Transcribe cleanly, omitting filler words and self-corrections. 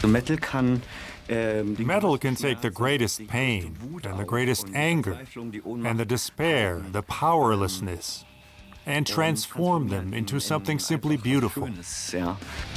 Metal can take the greatest pain and the greatest anger and the despair, the powerlessness, and transform them into something simply beautiful.